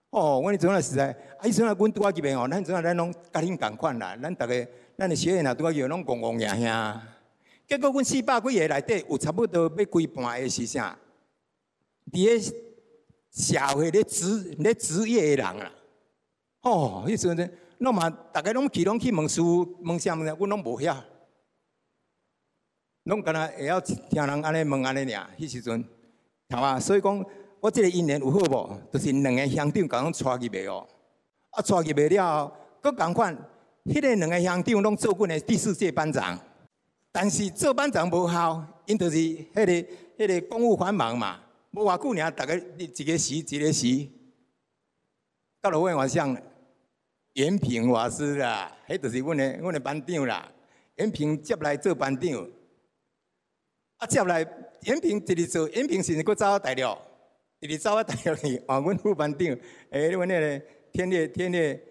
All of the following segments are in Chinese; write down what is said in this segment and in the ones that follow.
哦，阮迄阵啊实在，迄阵啊阮拄啊入面哦，咱阵啊咱拢甲恁共款啦，咱逐个咱的学员啊拄啊入拢戆戆赢赢。结果阮400几个内底有差不多要规半个是啥？伫咧社会咧职业的人啦。哦，迄阵呢，拢嘛逐个拢去问师父问啥物事，阮拢无晓。拢敢若会晓听人安尼问安尼尔，迄时阵，头啊，所以讲我即个因缘有好无？就是2个乡长甲阮带入去哦，啊带入去了后，搁共款，迄个2个乡长拢做阮的第4届班长。但是做班长无效，因就是迄个公务繁忙嘛，无偌久尔，逐个一个时一个时。到了晚上，延平老师啦，迄就是阮的班长啦。延平接来做班长，啊接来延平直直做，延平是搁走到大陆，直直走到大陆去换阮副班长，阮那个天烈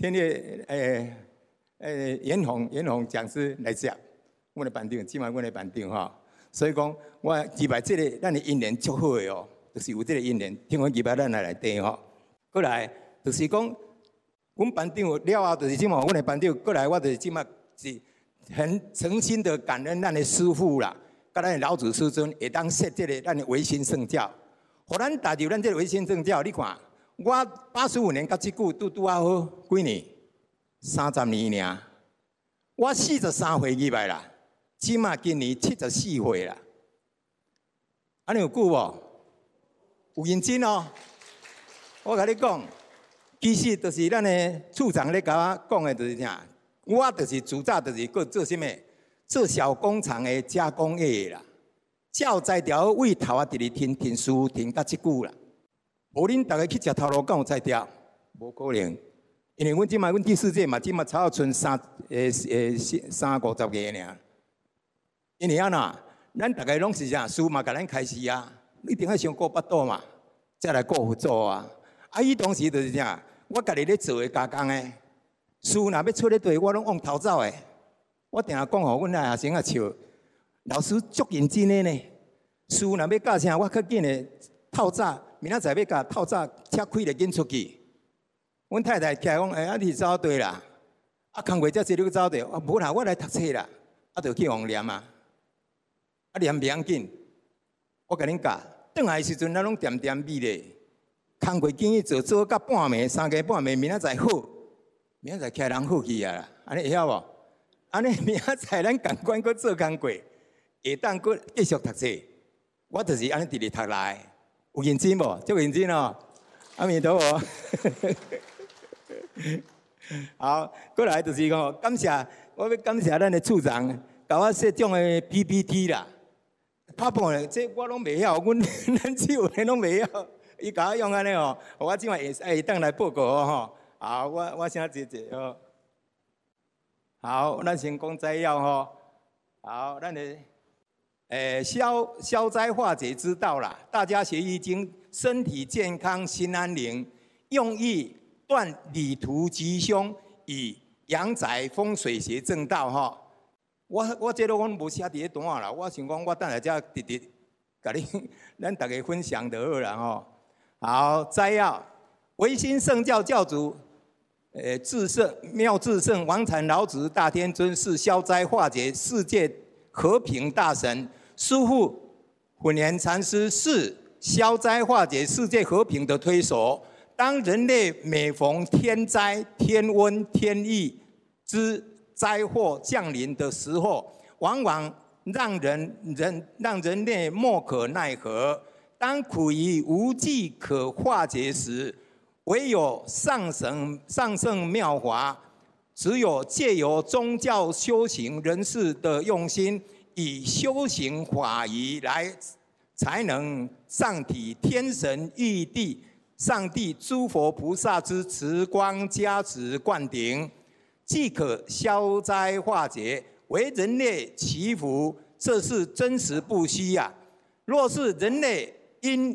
严宏讲师来接。阮的班长，即摆阮的班长吼，所以讲我期待即个咱的因缘足好的哦，就是有即个因缘，听讲期待咱来内底吼。过来就是讲，阮班长了后，就是即马阮的班长过来，我就是即马是很诚心的感恩咱的师父啦，甲咱的老祖师尊，会当设即个咱的唯心圣教，互咱踏入咱即个唯心圣教。你看，我85年到即久拄啊好几年，30年尔，我43岁入来啦。即马今年74岁啦，安尼有久无？有认真哦。我甲你讲，其实就是咱的处长咧甲我讲的，就是啥？我就是主早就是搁做啥物？做小工厂的加工业啦。照材条位头啊，直直停书停到即久啦。无恁逐个去食头路，敢有材条？无可能，因为阮即马阮第4届嘛，即马差不多剩30-50个尔。因为安那，咱大家拢是啥？书嘛，甲咱开始啊，一定要先顾腹肚嘛，再来顾辅助啊。啊，伊当时就是啥？我家己咧做诶加工诶，书若要出咧对，我拢往头走诶。我定下讲互阮那学生啊笑，老师足认真诶呢。书若要教啥，我较紧诶透早，明仔载要教透早，车开咧紧出去。阮太太起来讲，啊你走对啦，啊工课遮济你去走对，啊无啦，我来读册啦，啊就去互念啊。啊，念袂要紧，我甲恁教，转来的时阵，咱拢点点米咧，工课紧去做到半暝，3更半暝，明仔载好，明仔载起来人好去啊啦，安尼会晓无？安尼明仔载咱共款搁做工课，下当搁继续读册，我就是安尼直直读来，有认真无？足认真哦，阿弥陀佛。好，过来就是讲，感谢，我要感谢咱的处长，甲我设种的 PPT 啦。拍半个，这我拢袂晓，咱只有人拢袂晓。伊甲我用安尼哦，我即摆会当来报告哦吼。好，我先坐坐哦。好，咱先讲摘要吼。好，咱的消灾化解之道啦，大家学易经，身体健康，心安宁，用意断旅途吉凶，以阳宅风水学正道吼。我这个我无写伫咧单啦，我想讲我等下才直直甲你咱大家分享就好啦吼。好，摘要：唯心圣教教主，妙智圣王禅老子大天尊是消灾化解世界和平大神，师父混元禅师是消灾化解世界和平的推手。当人类每逢天灾、天瘟、天疫之灾祸降临的时候，往往让人类莫可奈何。当苦于无计可化解时，唯有上圣妙法，只有借由宗教修行人士的用心，以修行法仪来，才能上体天神玉帝、上帝诸佛菩萨之慈光加持灌顶。即可消灾化解，为人类祈福，这是真实不虚呀。若是人类因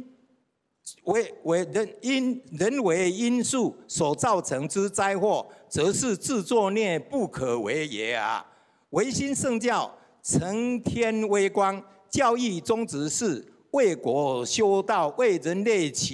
人为因素所造成之灾祸，则是自作孽，不可为也啊！唯心圣教承天威光，教义宗旨是为国修道，为人类祈